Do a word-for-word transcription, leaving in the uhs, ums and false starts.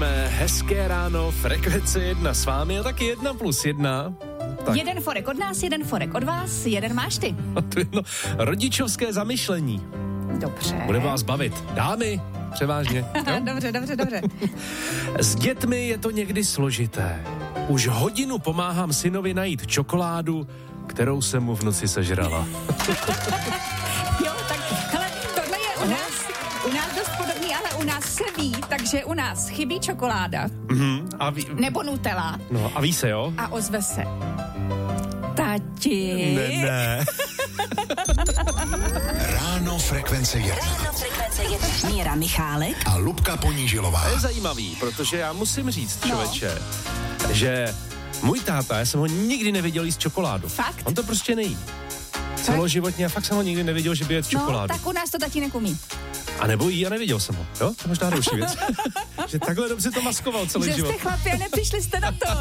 Zdravíme, hezké ráno, frekvence jedna s vámi a taky jedna plus jedna. Tak. Jeden forek od nás, jeden forek od vás, jeden máš ty. No, rodičovské zamyšlení. Dobře. Bude vás bavit. Dámy, převážně. dobře, dobře, dobře. S dětmi je to někdy složité. Už hodinu pomáhám synovi najít čokoládu, kterou jsem mu v noci sežrala. Jo, tak hele, tohle je u nás, u nás dost podobný, ale u nás se ví, takže u nás chybí čokoláda. Mm-hmm. A ví... Nebo Nutella. No a ví se, jo? A ozve se. Tati. Ne, ne. Ráno frekvence jedna. Ráno frekvence jedna. Míra Michálek A Lubka Ponížilová. To je zajímavý, protože já musím říct, člověče, no. že můj táta, já jsem ho nikdy neviděl jíst čokoládu. Fakt? On to prostě nejí. Celoživotně, a fakt jsem ho nikdy neviděl, že by jet čokoládu. No, tak u nás to tatínek umí. A nebo jí a neviděl jsem ho, jo? To možná další věc. Že takhle dobře to maskoval celý že život. Že jste chlapi a nepřišli jste na to.